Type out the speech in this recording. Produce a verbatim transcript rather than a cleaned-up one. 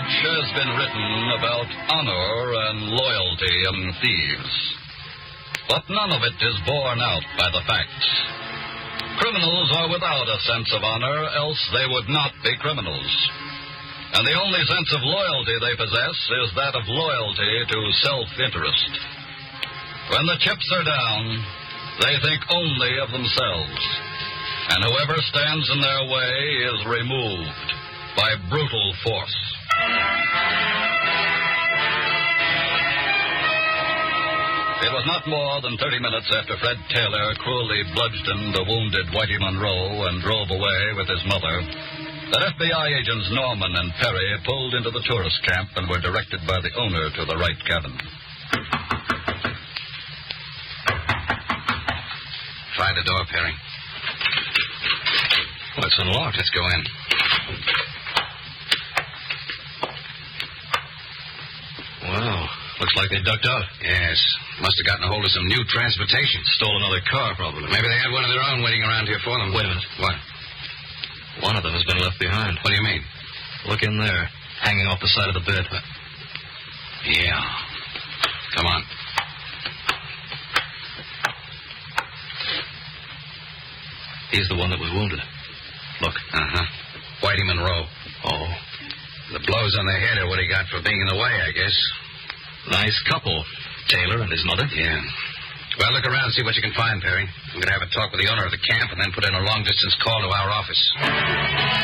has been written about honor and loyalty among thieves. But none of it is borne out by the facts. Criminals are without a sense of honor, else they would not be criminals. And the only sense of loyalty they possess is that of loyalty to self-interest. When the chips are down, they think only of themselves. And whoever stands in their way is removed by brutal force. It was not more than thirty minutes after Fred Taylor cruelly bludgeoned the wounded Whitey Monroe and drove away with his mother that F B I agents Norman and Perry pulled into the tourist camp and were directed by the owner to the right cabin. Try the door, Perry. Well, it's unlocked. Let's go in. Wow. Looks like they ducked out. Yes. Must have gotten a hold of some new transportation. Stole another car, probably. Maybe they had one of their own waiting around here for them. Wait a minute. What? One of them has been left behind. What do you mean? Look in there, hanging off the side of the bed. Yeah. Come on. He's the one that was wounded. Look. Uh-huh. Whitey Monroe. Oh. The blows on the head are what he got for being in the way, I guess. Nice couple. Taylor and his mother. Yeah. Well, look around and see what you can find, Perry. I'm going to have a talk with the owner of the camp and then put in a long-distance call to our office.